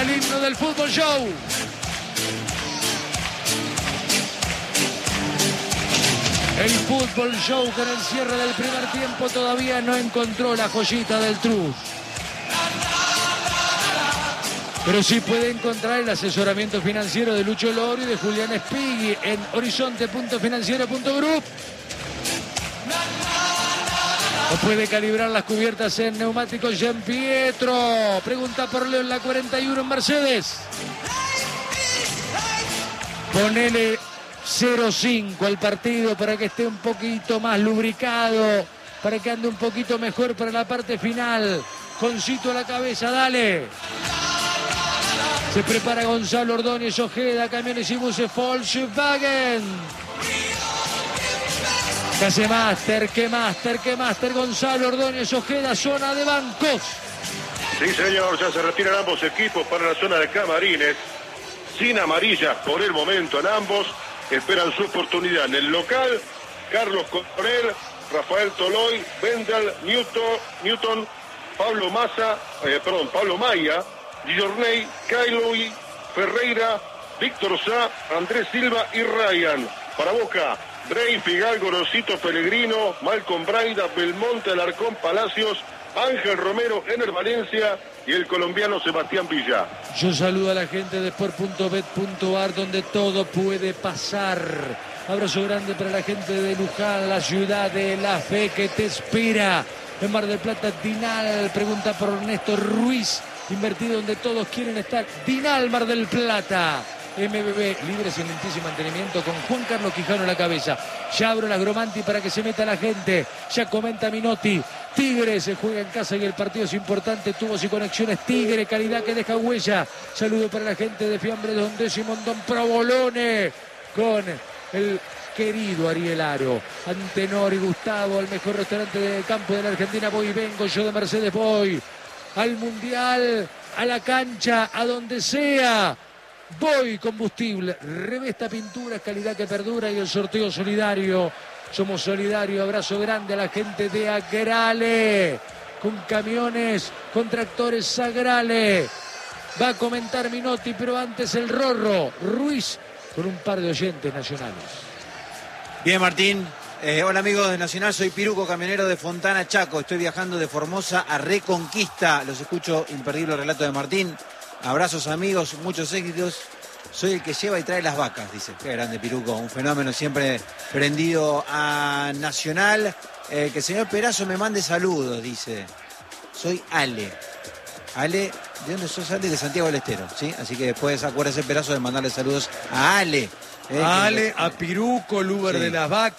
el himno del Fútbol Show. El Fútbol Show que en el cierre del primer tiempo todavía no encontró la joyita del Trus. Pero sí puede encontrar el asesoramiento financiero de Lucho Loro y de Julián Spighi en horizonte.financiero.group. O puede calibrar las cubiertas en Neumáticos Gianpietro. Pregunta por Leo en la 41 en Mercedes. Ponele 0-5 al partido para que esté un poquito más lubricado, para que ande un poquito mejor para la parte final. Concito a la cabeza, dale. Se prepara Gonzalo Ordóñez Ojeda, camiones y buses Volkswagen. Que hace máster, que máster, Gonzalo Ordóñez Ojeda, zona de bancos. Sí, señor, ya se retiran ambos equipos para la zona de camarines. Sin amarillas por el momento en ambos. Esperan su oportunidad en el local. Carlos Coronel, Rafael Toloy, Wendel, Newton, Pablo Maya, Guillorney, Kailoy, Ferreira, Víctor Sá, Andrés Silva y Ryan. Para Boca, Drey, Figalgo, Rosito, Pellegrino, Malcolm Braida, Belmonte, Alarcón, Palacios, Ángel Romero, Ener Valencia y el colombiano Sebastián Villa. Yo saludo a la gente de sport.bet.ar, donde todo puede pasar. Abrazo grande para la gente de Luján, la ciudad de la fe que te espera. En Mar del Plata, Dinal, pregunta por Ernesto Ruiz. Invertido donde todos quieren estar. Dinal, Mar del Plata. MBB, libre, excelentísimo mantenimiento, con Juan Carlos Quijano a la cabeza. Ya abro la Gromanti para que se meta la gente. Ya comenta Minotti. Tigre se juega en casa y el partido es importante. Tubos y conexiones Tigre, calidad que deja huella. Saludo para la gente de Fiambre Don Décimo, Don Provolone, con el querido Ariel Aro, Antenor y Gustavo, el mejor restaurante del campo de la Argentina. Voy y vengo, yo de Mercedes voy al Mundial, a la cancha, a donde sea. Voy Combustible, Revesta Pinturas, calidad que perdura, y el sorteo solidario. Somos solidarios. Abrazo grande a la gente de Agrale, con camiones, con tractores Sagrale. Va a comentar Minotti, pero antes el Rorro Ruiz con un par de oyentes nacionales. Bien, Martín. Hola amigos de Nacional, soy Piruco, camionero de Fontana, Chaco. Estoy viajando de Formosa a Reconquista. Los escucho, imperdible relato de Martín. Abrazos amigos, muchos éxitos. Soy el que lleva y trae las vacas, dice. Qué grande Piruco, un fenómeno siempre prendido a Nacional. Que el señor Perazo me mande saludos, dice. Soy Ale. Ale, ¿de dónde sos, Ale? De Santiago del Estero, ¿sí? Así que después acuérdese Perazo de mandarle saludos a Ale. A Ale, a Piruco, el Uber de las vacas.